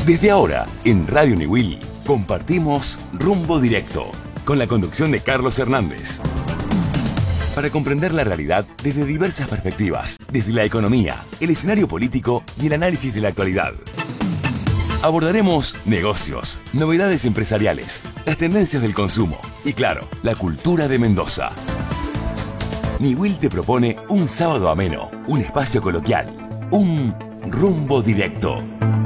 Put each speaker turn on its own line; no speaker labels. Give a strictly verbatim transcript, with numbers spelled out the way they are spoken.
Desde ahora, en Radio Niwil, compartimos Rumbo Directo, con la conducción de Carlos Hernández. Para comprender la realidad desde diversas perspectivas, desde la economía, el escenario político y el análisis de la actualidad. Abordaremos negocios, novedades empresariales, las tendencias del consumo y, claro, la cultura de Mendoza. Niwil te propone un sábado ameno, un espacio coloquial, un Rumbo Directo.